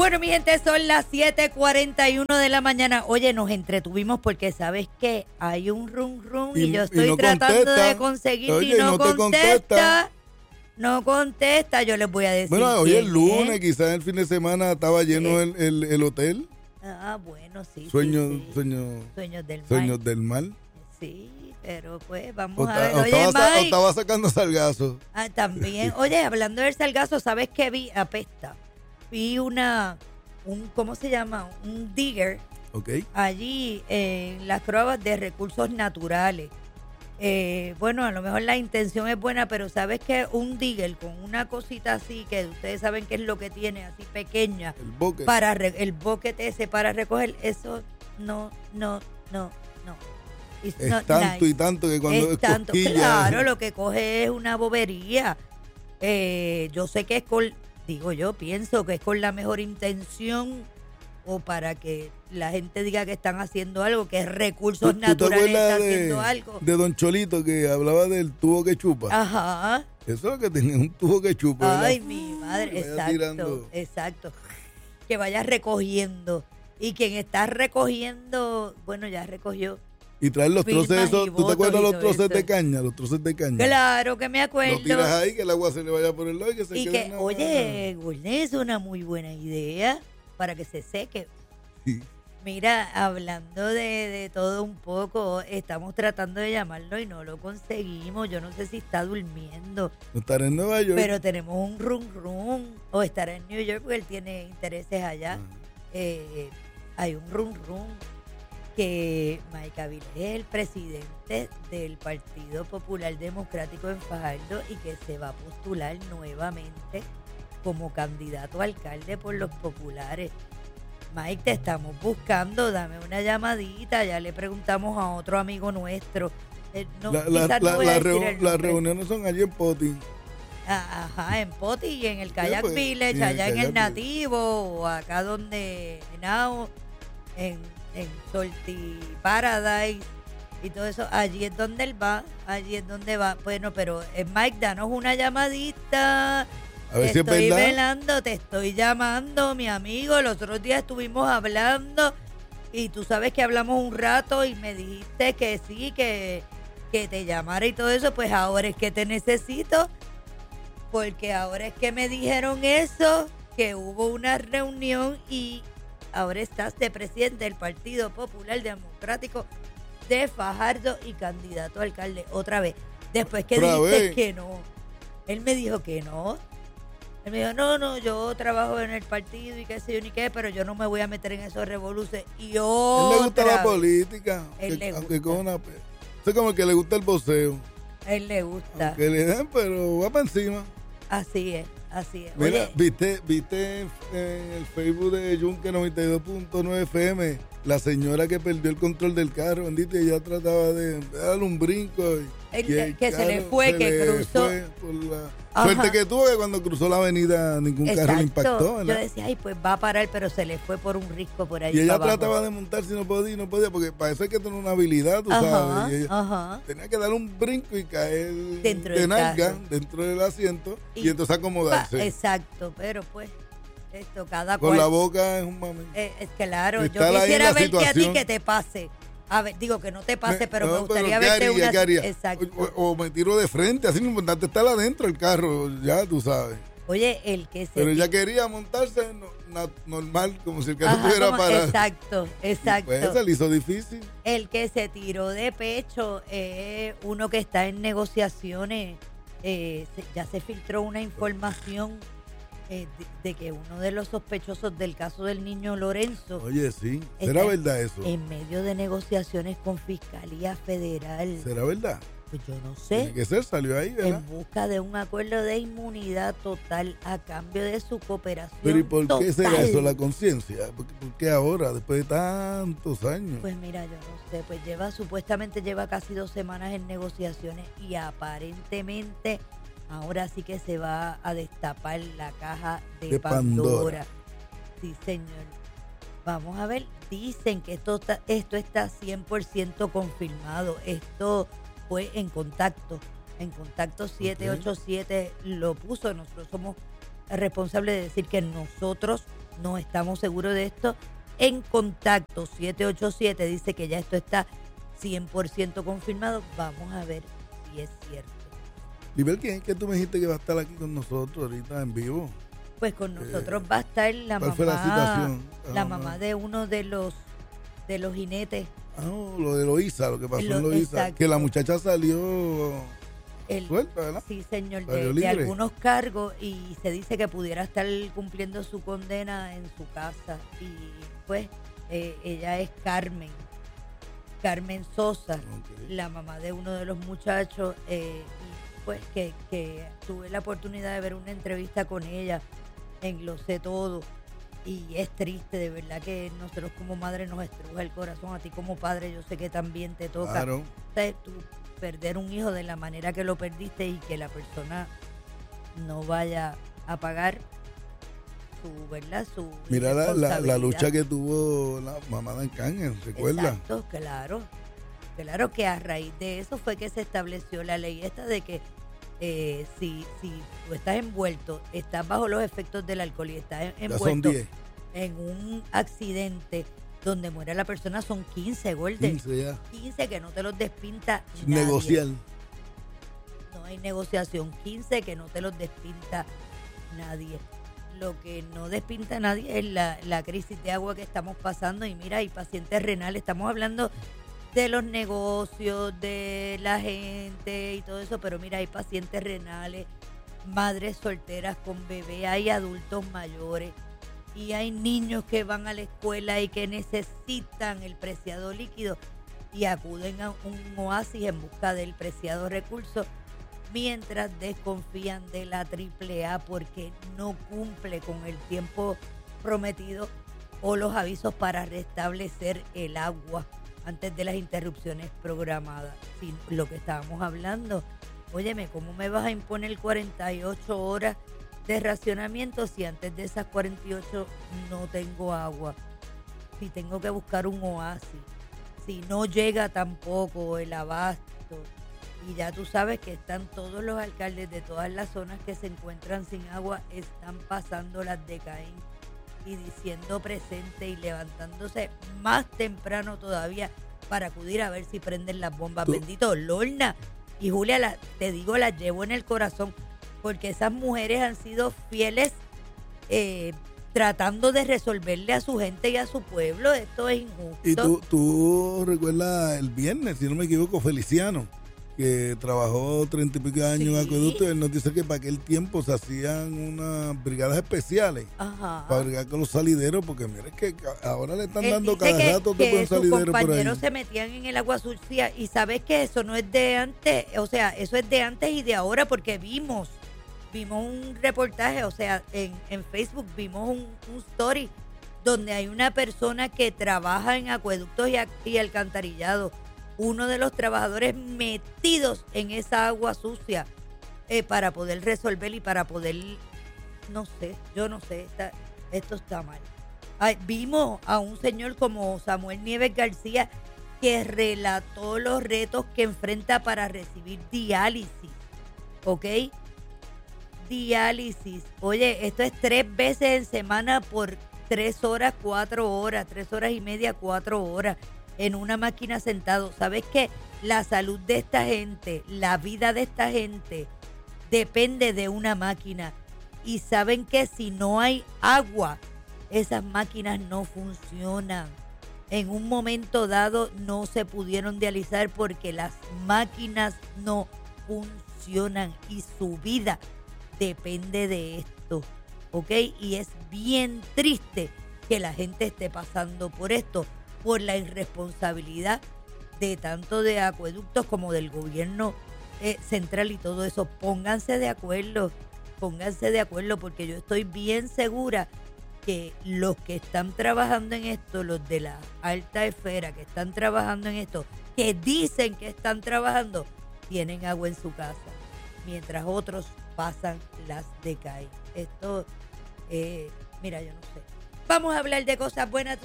Bueno, mi gente, son las 7:41 de la mañana. Oye, nos entretuvimos porque, ¿sabes qué? Hay un rum rum y yo estoy no tratando contesta. de conseguir Oye, y no no te contesta. No contesta, yo les voy a decir. Bueno, hoy es quién lunes, es. quizás el fin de semana estaba lleno el hotel. Ah, bueno, sí. Sueños del mar. mal. Sí, pero pues vamos O a ver. o Oye, Mike. estaba sacando salgazo. Ah, también. Oye, hablando del sargazo, ¿sabes qué vi? Apesta. Vi ¿cómo se llama? Un digger Ok. allí en las pruebas de recursos naturales. Bueno, a lo mejor la intención es buena, pero ¿sabes qué? Un digger con una cosita así, que ustedes saben qué es lo que tiene, así pequeña, El bucket. el bucket ese para recoger, eso no. It's Es not tanto nice. y tanto que cuando Es es tanto, cosquilla. claro, lo que coge es una bobería. Yo sé que es pienso que es con la mejor intención o para que la gente diga que están haciendo algo, que es recursos ¿Tú te naturales acuerdas está haciendo algo. de Don Cholito que hablaba del tubo que chupa? Ajá. Eso es lo que tenía, un tubo que chupa. ¿verdad? Ay, mi madre, Que vaya exacto, tirando. exacto. Que vaya recogiendo. Y quien está recogiendo, bueno, ya recogió. Y traer los Firmas troces y esos. ¿Tú te votos acuerdas y los todo troces eso. de caña? Los troces de caña. Claro que me acuerdo. Lo tiras ahí, que el agua se le vaya por el lado y que se Y quede que, nada. oye, Gulné, es una muy buena idea para que se seque. Sí. Mira, hablando de todo un poco, estamos tratando de llamarlo y no lo conseguimos. Yo no sé si está durmiendo, No estará en Nueva York. pero tenemos un rum o estará en New York porque él tiene intereses allá. Hay un rum que Mike Avilés es el presidente del Partido Popular Democrático en Fajardo y que se va a postular nuevamente como candidato a alcalde por los populares. Mike, te estamos buscando, dame una llamadita, ya le preguntamos a otro amigo nuestro. Quizás no voy a decir el Las nombre. reuniones son allí en Poti. Ajá, en Poti y en el Kayak pues, Village, y en el allá en Kayak el Nativo, o acá donde en Salty Paradise y todo eso, allí es donde él va, allí es donde va. Bueno, pero Mike, danos una llamadita. A ver si es Estoy verdad. velando, te estoy llamando, mi amigo. Los otros días estuvimos hablando y tú sabes que hablamos un rato y me dijiste que sí, que te llamara y todo eso. Pues ahora es que te necesito, porque ahora es que me dijeron eso, que hubo una reunión y ahora estás de presidente del Partido Popular Democrático de Fajardo y candidato a alcalde otra vez. Después que ¿Otra dijiste vez? que no. Él me dijo que no. Él me dijo, no, yo trabajo en el partido y qué sé yo ni qué, pero yo no me voy a meter en esos revoluces. Y A él le gusta la otra vez, política. Él le Aunque gusta. con una... Eso es como el que le gusta el boxeo. él le gusta. Que le den, pero va para encima. Así es, así es. Mira, Oye, ¿viste en el Facebook de Junque 92.9 FM la señora que perdió el control del carro? Bendito, y ella trataba de darle un brinco. que se le fue, que cruzó. Fue por la Ajá. suerte que tuvo, que cuando cruzó la avenida ningún carro le impactó. Yo ¿verdad? decía, ay, pues va a parar, pero se le fue por un risco por ahí. Y ella para abajo. trataba de montarse y no podía, porque para eso hay que tener una habilidad, tú sabes. Y ella Ajá. tenía que dar un brinco y caer Dentro de del nalga carro. dentro del asiento y entonces acomodarse. Exacto, pero pues, esto, cada Con cual. la boca es un mami. Es claro, yo Estar ahí en quisiera la verte a ti situación. que te pase. A ver, digo que no te pase, pero me No, gustaría ¿qué verte haría, una. qué haría? Exacto. O me tiro de frente, así lo importante es estar adentro del carro, ya tú sabes. Oye, el que se. Pero ella quería montarse normal, como si el carro Ajá, estuviera como- parado. Exacto, exacto. Pues se le hizo difícil. El que se tiró de pecho es uno que está en negociaciones. Ya se filtró una información de que uno de los sospechosos del caso del niño Lorenzo Oye, sí. ¿Será está verdad eso? en medio de negociaciones con Fiscalía Federal. ¿Será verdad? Pues yo no Tiene sé. que ser, salió ahí, ¿verdad? En busca de un acuerdo de inmunidad total a cambio de su cooperación. Pero ¿y por qué será total. eso, la conciencia? ¿Por qué ahora, después de tantos años? Pues mira, yo no sé, pues supuestamente lleva casi 2 semanas en negociaciones y aparentemente ahora sí que se va a destapar la caja de Pandora. Sí, señor. Vamos a ver, dicen que esto está 100% confirmado. Esto fue en contacto 787 lo puso. Nosotros somos responsables de decir que nosotros no estamos seguros de esto. En contacto 787 dice que ya esto está 100% confirmado. Vamos a ver si es cierto. Nivel, ¿quién es que tú me dijiste que va a estar aquí con nosotros ahorita en vivo? Pues con nosotros va a estar la ¿cuál mamá, fue la situación? la mamá de uno de los jinetes. Ah, no, lo de Loíza, lo que pasó en Loíza. Exacto. Que la muchacha salió suelta, ¿verdad? Sí, señor, Salió de algunos cargos, y se dice que pudiera estar cumpliendo su condena en su casa. Y pues ella es Carmen Sosa, Okay. la mamá de uno de los muchachos, y pues que tuve la oportunidad de ver una entrevista con ella en Lo Sé Todo, y es triste, de verdad que nosotros como madre nos estruja el corazón. A ti como padre yo sé que también te toca. Claro. O sea, tú perder un hijo de la manera que lo perdiste y que la persona no vaya a pagar su, ¿verdad? Su Mira la responsabilidad. lucha que tuvo la mamá de Cángel, ¿recuerda? Exacto, claro que a raíz de eso fue que se estableció la ley esta de que si tú estás envuelto, estás bajo los efectos del alcohol y estás Ya son envuelto 10. en un accidente donde muere la persona, son 15, Golden. 15 ya. 15 que no te los despinta Sin nadie. negociar. No hay negociación. 15 que no te los despinta nadie. Lo que no despinta nadie es la crisis de agua que estamos pasando. Y mira, hay pacientes renales. Estamos hablando de los negocios, de la gente y todo eso, pero mira, hay pacientes renales, madres solteras con bebé, hay adultos mayores y hay niños que van a la escuela y que necesitan el preciado líquido y acuden a un oasis en busca del preciado recurso, mientras desconfían de la AAA porque no cumple con el tiempo prometido o los avisos para restablecer el agua antes de las interrupciones programadas. Si lo que estábamos hablando, óyeme, ¿cómo me vas a imponer 48 horas de racionamiento si antes de esas 48 no tengo agua? Si tengo que buscar un oasis, si no llega tampoco el abasto. Y ya tú sabes que están todos los alcaldes de todas las zonas que se encuentran sin agua, están pasando las de Caín y diciendo presente y levantándose más temprano todavía para acudir a ver si prenden las bombas. Bendito Lorna y Julia, te digo, las llevo en el corazón porque esas mujeres han sido fieles tratando de resolverle a su gente y a su pueblo. Esto es injusto. Y tú recuerdas el viernes, si no me equivoco, Feliciano, que trabajó 30 y pico años en acueducto, él nos dice que para aquel tiempo se hacían unas brigadas especiales. Ajá. Para brigar con los salideros, porque mire que ahora le están dando dice cada rato de buen sus salidero por ahí. compañeros se metían en el agua sucia y sabes que eso no es de antes, o sea, eso es de antes y de ahora porque vimos un reportaje, o sea, en Facebook vimos un story donde hay una persona que trabaja en acueductos y alcantarillado, uno de los trabajadores metidos en esa agua sucia para poder resolver y para poder, no sé, esto está mal. Ay, vimos a un señor como Samuel Nieves García que relató los retos que enfrenta para recibir diálisis, ¿ok? Diálisis. Oye, esto es 3 veces en semana por 3 horas, 4 horas, 3 horas y media, 4 horas en una máquina sentado. ¿Sabes qué? La salud de esta gente, la vida de esta gente depende de una máquina. Y saben que si no hay agua, esas máquinas no funcionan. En un momento dado no se pudieron dializar porque las máquinas no funcionan y su vida depende de esto, ¿ok? Y es bien triste que la gente esté pasando por esto, por la irresponsabilidad de tanto de acueductos como del gobierno central y todo eso. Pónganse de acuerdo porque yo estoy bien segura que los que están trabajando en esto, los de la alta esfera que están trabajando en esto, que dicen que están trabajando, tienen agua en su casa, mientras otros pasan las de Caín. Esto, mira, yo no sé. Vamos a hablar de cosas buenas.